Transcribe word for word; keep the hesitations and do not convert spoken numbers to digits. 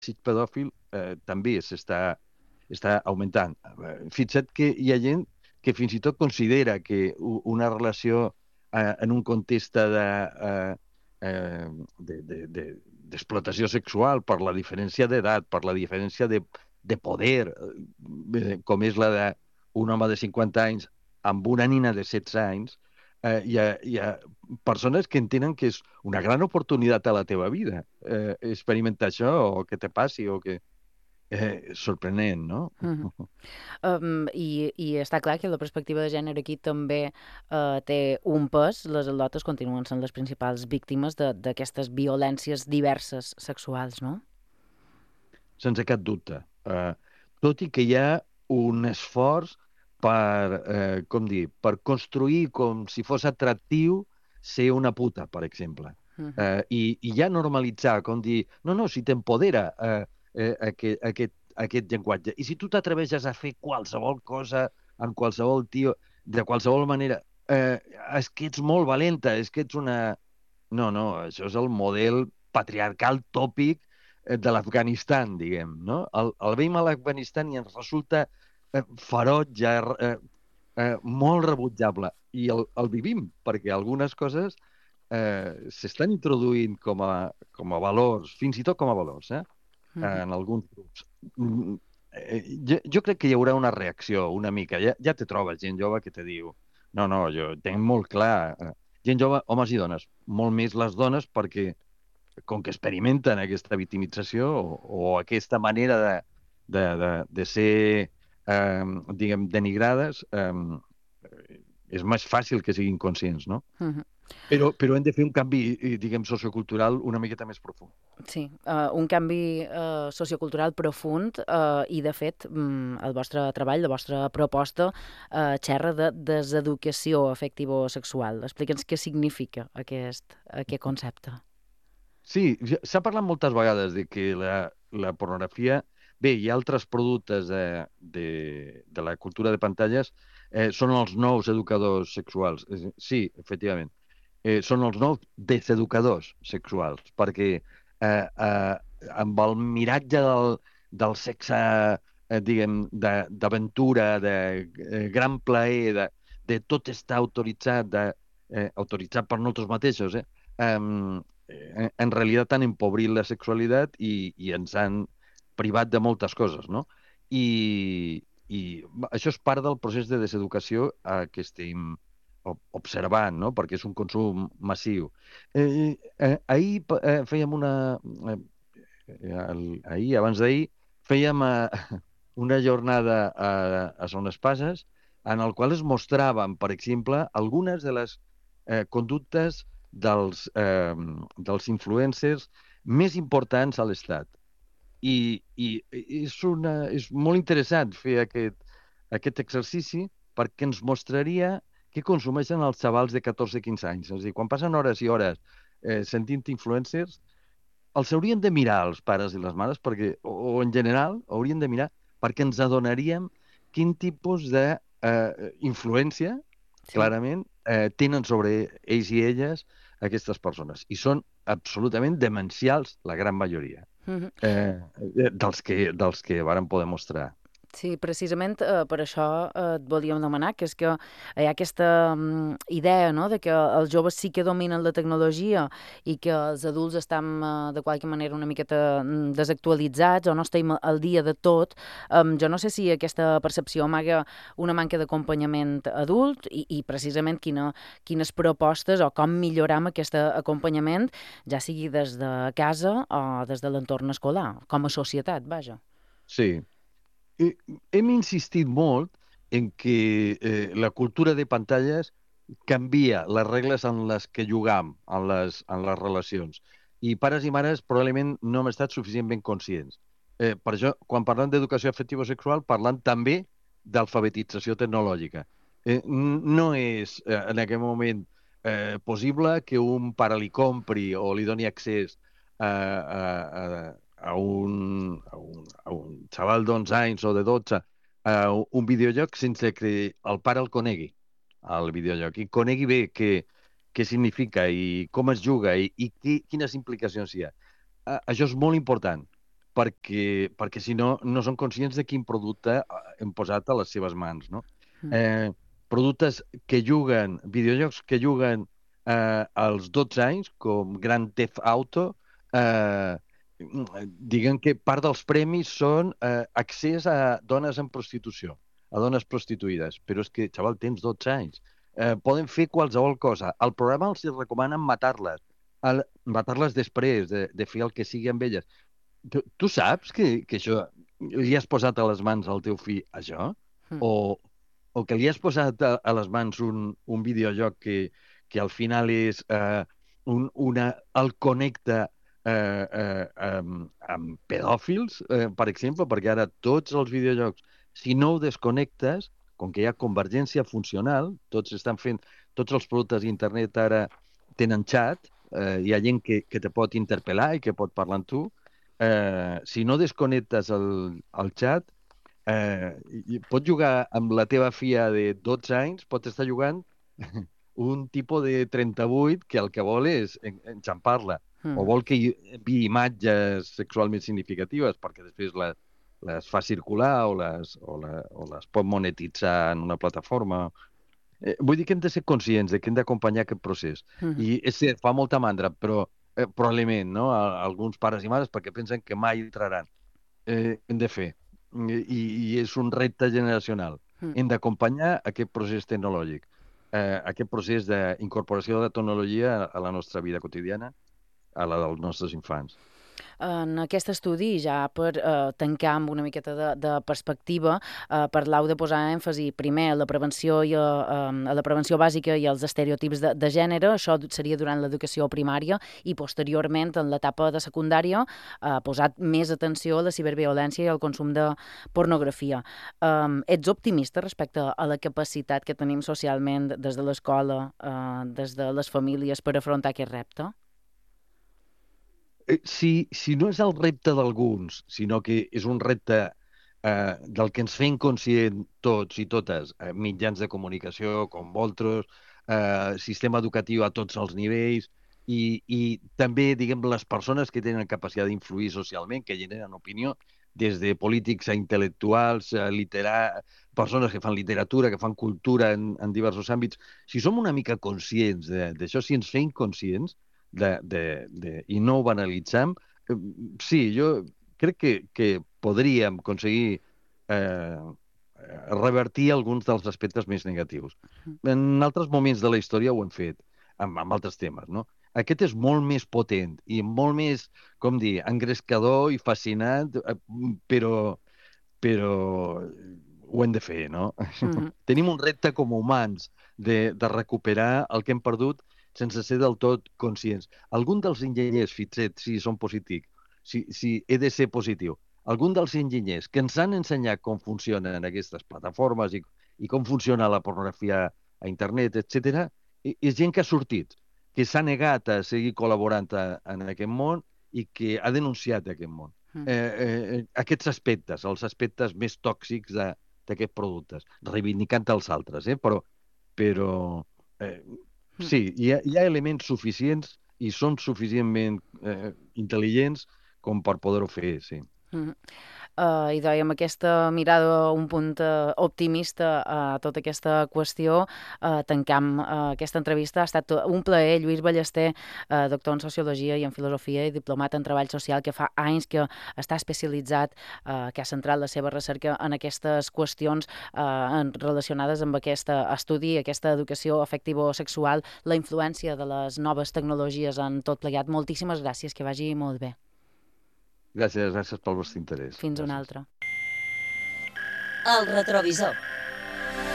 pedòfil eh, també s'està està augmentant. Eh, Fixa't que hi ha gent que fins i tot considera que u- una relació eh, en un context de, eh, eh, de, de, de, d'explotació sexual per la diferència d'edat, per la diferència de, de poder, eh, com és la d'un home de cinquanta anys amb una nina de setze anys, eh, hi, ha, hi ha persones que entenen que és una gran oportunitat a la teva vida eh, experimentar això o que te passi o que... Eh, sorprenent, no? Mhm. Um, i, I està clar que la perspectiva de gènere aquí també uh, té un pes. Les al·lotes continuen sent les principals víctimes de- d'aquestes violències diverses sexuals, no? Sense cap dubte. Eh, tot i que hi ha un esforç per, eh, com dir, per construir com si fos atractiu ser una puta, per exemple. Mhm. Eh, i, I ja normalitzar, com dir, no, no, si t'empodera eh, eh, aquest, aquest, aquest llenguatge. I si tu t'atreveixes a fer qualsevol cosa amb qualsevol tio, de qualsevol manera, eh, és que ets molt valenta, és que ets una... No, no, això és el model patriarcal tòpic eh, de l'Afganistan, diguem, no? El, el veiem a l'Afganistan i ens resulta eh, ferotge, eh, eh, molt rebutjable. I el, el vivim, perquè algunes coses eh, s'estan introduint com a, com a valors, fins i tot com a valors, eh? Mhm. En alguns grups. Mm, eh, jo, jo crec que hi haurà una reacció una mica. Ja, ja te trobes gent jove que te diu no, no, jo tenc molt clar. eh, Gent jove, homes i dones. Molt més les dones perquè com que experimenten aquesta victimització o, o aquesta manera de, de, de, de ser, eh, diguem, denigrades, eh, és més fàcil que siguin conscients, no? Mhm. Però, però hem de fer un canvi, eh, diguem, sociocultural una miqueta més profund. Sí, uh, un canvi uh, sociocultural profund uh, i, de fet, um, el vostre treball, la vostra proposta, uh, xerra de deseducació afectivo-sexual. Explica'ns què significa aquest, aquest concepte. Sí, ja- s'ha parlat moltes vegades de que la, la pornografia... Bé, hi ha altres productes de, de, de la cultura de pantalles, eh, són els nous educadors sexuals. És- Sí, efectivament. Eh, són els nous deseducadors sexuals, perquè eh, eh, amb el miratge del, del sexe, eh, diguem, de- d'aventura, de, eh, gran plaer, de, de tot està autoritzat, de, eh, autoritzat per nosaltres mateixos, eh? Em, eh, en realitat han empobrit la sexualitat i, i ens han privat de moltes coses, no? I, i això és part del procés de deseducació a què estem o- observant, no? Perquè és un consum massiu. Eh, eh, ahir eh, fèiem una... Eh, el, ahir, abans d'ahir, fèiem eh, una jornada a, a Son Espases en el qual es mostraven, per exemple, algunes de les eh, conductes dels, eh, dels influencers més importants a l'Estat. I, i és, una, és molt interessant fer aquest, aquest exercici perquè ens mostraria què consumeixen els xavals de catorze quinze anys. És a dir, quan passen hores i hores eh, sentint influencers, els haurien de mirar els pares i les mares, perquè, o, o en general haurien de mirar perquè ens adonaríem quin tipus de eh, influència, Sí. clarament, eh, tenen sobre ells i elles aquestes persones. I són absolutament demencials, la gran majoria Mhm. eh, eh, dels que, dels que varen poder mostrar. Sí, precisament eh, per això eh, et volíem demanar, que és que hi ha aquesta mm, idea, no?, de que els joves sí que dominen la tecnologia i que els adults estan eh, de qualque manera una miqueta mm, desactualitzats o no estem al dia de tot. Um, jo no sé si aquesta percepció amaga una manca d'acompanyament adult i, i precisament quina, quines propostes o com milloram aquest acompanyament, ja sigui des de casa o des de l'entorn escolar, com a societat, vaja. Sí. Eh, Hem insistit molt en que eh, la cultura de pantalles canvia les regles en les que jugam, en les, en les relacions. I pares i mares probablement no hem estat suficientment conscients. Eh, per això, quan parlem d'educació afectivo-sexual, parlant també d'alfabetització tecnològica. Eh, n- no és eh, en aquest moment eh, possible que un pare li compri o li doni accés a, a, a, a un, a un, a un xaval d'onze anys o de dotze a un videojoc sense que el pare el conegui, el videojoc, i conegui bé què, què significa i com es juga i, i qui, quines implicacions hi ha. Ah, això és molt important. perquè, perquè si no, no són conscients de quin producte hem posat a les seves mans, no? Eh, productes que juguen, videojocs que juguen eh, als dotze anys, com Grand Theft Auto, eh, diguen que part dels premis són eh, accés a dones en prostitució, a dones prostituïdes. Però és que, xaval, tens dotze anys. Eh, poden fer qualsevol cosa. Al programa els recomanen matar-les. El, matar-les després de, de fer el que sigui amb elles. Tu, tu saps que, que això li has posat a les mans al teu fill això? Mm. O, o que li has posat a, a les mans un, un videojoc que, que al final és eh, un, una, el connecta eh, eh, amb, amb pedòfils, eh, per exemple, perquè ara tots els videojocs, si no ho desconnectes, com que hi ha convergència funcional, tots estan fent, tots els productes d'internet ara tenen xat, eh, hi ha gent que, que te pot interpel·lar i que pot parlar amb tu, eh, si no desconnectes el, el xat, eh, i pots jugar amb la teva filla de dotze anys, pot estar jugant un tipus de trenta-vuit que el que vol és en, enxampar-la, mm. o vol que hi enviï imatges sexualment significatives perquè després la, les fa circular o les, o, la, o les pot monetitzar en una plataforma. Eh, vull dir que hem de ser conscients de que hem d'acompanyar aquest procés. Mm. I és cert, fa molta mandra, però eh, probablement, no? A, alguns pares i mares perquè pensen que mai entraran. Eh, hem de fer. I, i és un repte generacional. Mm. Hem d'acompanyar aquest procés tecnològic, eh, aquest procés d'incorporació de la tecnologia a la nostra vida quotidiana, a la dels nostres infants. En aquest estudi, ja per eh, tancar amb una miqueta de, de perspectiva, eh, parlau de posar èmfasi primer a la prevenció i a, a la prevenció bàsica i als estereotips de, de gènere. Això seria durant l'educació primària, i posteriorment, en l'etapa de secundària, ha eh, posat més atenció a la ciberviolència i al consum de pornografia. Eh, ets optimista respecte a la capacitat que tenim socialment des de l'escola, eh, des de les famílies, per afrontar aquest repte? Si, si no és el repte d'alguns, sinó que és un repte eh, del que ens fem conscient tots i totes, eh, mitjans de comunicació com vosaltres, eh, sistema educatiu a tots els nivells, i, i també, diguem, les persones que tenen capacitat d'influir socialment, que generen opinió, des de polítics a intel·lectuals, a literar, persones que fan literatura, que fan cultura en, en diversos àmbits. Si som una mica conscients d'això, si ens fem conscients, De, de, de, i no ho banalitzem, eh, sí, jo crec que, que podríem aconseguir eh, revertir alguns dels aspectes més negatius. En altres moments de la història ho hem fet, amb, amb altres temes, no? Aquest és molt més potent i molt més, com dir, engrescador i fascinant, però, però ho hem de fer, no? Mm-hmm. Tenim un repte com a humans de, de recuperar el que hem perdut sense ser del tot conscients. Algun dels enginyers, fixet, si són positius, si, si he de ser positiu, algun dels enginyers que ens han ensenyat com funcionen aquestes plataformes i, i com funciona la pornografia a internet, etcètera, és gent que ha sortit, que s'ha negat a seguir col·laborant a, en aquest món i que ha denunciat aquest món. Mm. Eh, eh, aquests aspectes, els aspectes més tòxics d'aquests productes, reivindicant els altres, eh? però, però eh, sí, hi ha, hi ha elements suficients i són suficientment eh, intel·ligents com per poder-ho fer, sí. Mm-hmm. Uh, I dèiem, aquesta mirada un punt uh, optimista a tota aquesta qüestió, uh, tancam uh, aquesta entrevista. Ha estat un plaer. Lluís Ballester, uh, doctor en Sociologia i en Filosofia i diplomat en Treball Social, que fa anys que està especialitzat, uh, que ha centrat la seva recerca en aquestes qüestions uh, relacionades amb aquest estudi, aquesta educació afectivo-sexual, la influència de les noves tecnologies en tot plegat. Moltíssimes gràcies, que vagi molt bé. Gràcies, gràcies pel vostre interès. Fins gràcies. una altra. El retrovisor.